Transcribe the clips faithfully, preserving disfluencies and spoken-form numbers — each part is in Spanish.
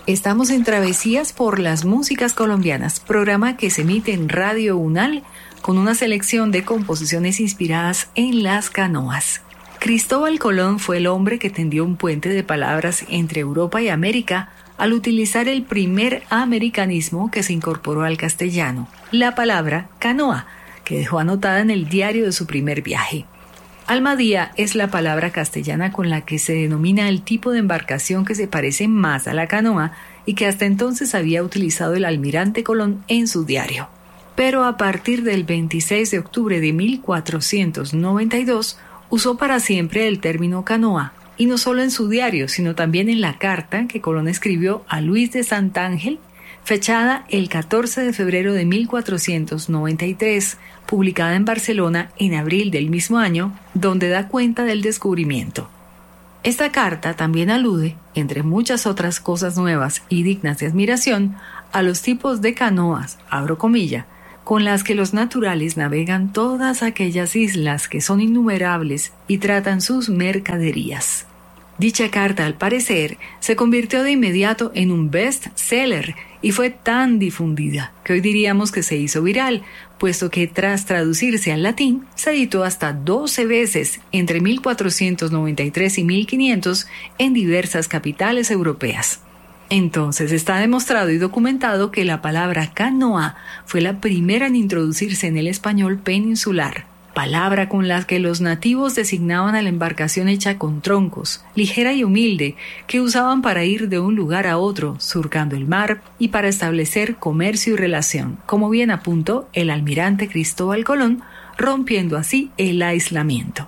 Estamos en Travesías por las Músicas Colombianas, programa que se emite en Radio UNAL con una selección de composiciones inspiradas en las canoas. Cristóbal Colón fue el hombre que tendió un puente de palabras entre Europa y América al utilizar el primer americanismo que se incorporó al castellano, la palabra canoa, que dejó anotada en el diario de su primer viaje. Almadía es la palabra castellana con la que se denomina el tipo de embarcación que se parece más a la canoa y que hasta entonces había utilizado el almirante Colón en su diario. Pero a partir del veintiséis de octubre de mil cuatrocientos noventa y dos usó para siempre el término canoa, y no solo en su diario, sino también en la carta que Colón escribió a Luis de Santángel, fechada el catorce de febrero de mil cuatrocientos noventa y tres, publicada en Barcelona en abril del mismo año, donde da cuenta del descubrimiento. Esta carta también alude, entre muchas otras cosas nuevas y dignas de admiración, a los tipos de canoas, abro comilla, con las que los naturales navegan todas aquellas islas que son innumerables y tratan sus mercaderías. Dicha carta, al parecer, se convirtió de inmediato en un best-seller y fue tan difundida que hoy diríamos que se hizo viral, puesto que tras traducirse al latín, se editó hasta doce veces entre mil cuatrocientos noventa y tres y mil quinientos en diversas capitales europeas. Entonces está demostrado y documentado que la palabra canoa fue la primera en introducirse en el español peninsular, palabra con la que los nativos designaban a la embarcación hecha con troncos, ligera y humilde, que usaban para ir de un lugar a otro, surcando el mar y para establecer comercio y relación, como bien apuntó el almirante Cristóbal Colón, rompiendo así el aislamiento.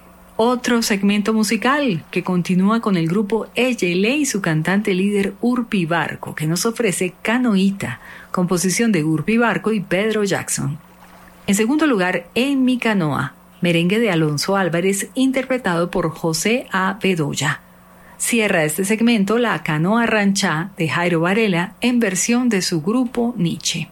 Otro segmento musical que continúa con el grupo Eyele y su cantante líder Urpi Barco, que nos ofrece Canoita, composición de Urpi Barco y Pedro Jackson. En segundo lugar, En mi canoa, merengue de Alonso Álvarez, interpretado por José A. Bedoya. Cierra este segmento la Canoa Ranchá de Jairo Varela en versión de su grupo Nietzsche.